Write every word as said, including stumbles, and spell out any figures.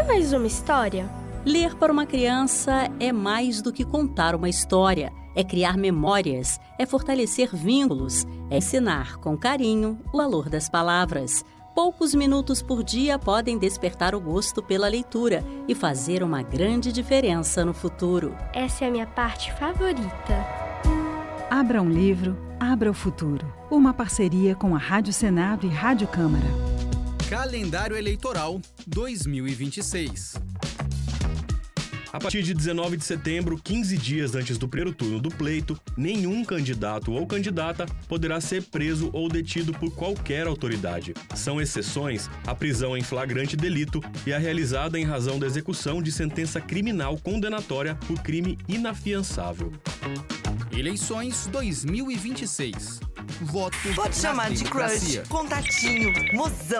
mais uma história? Ler para uma criança é mais do que contar uma história. É criar memórias, é fortalecer vínculos, é ensinar com carinho o valor das palavras. Poucos minutos por dia podem despertar o gosto pela leitura e fazer uma grande diferença no futuro. Essa é a minha parte favorita. Abra um livro, abra o futuro. Uma parceria com a Rádio Senado e Rádio Câmara. Calendário Eleitoral dois mil e vinte e seis. A partir de dezenove de setembro, quinze dias antes do primeiro turno do pleito, nenhum candidato ou candidata poderá ser preso ou detido por qualquer autoridade. São exceções a prisão em flagrante delito e a realizada em razão da execução de sentença criminal condenatória por crime inafiançável. Eleições dois mil e vinte e seis. Voto Pode na chamar de democracia. crush, contatinho, mozão.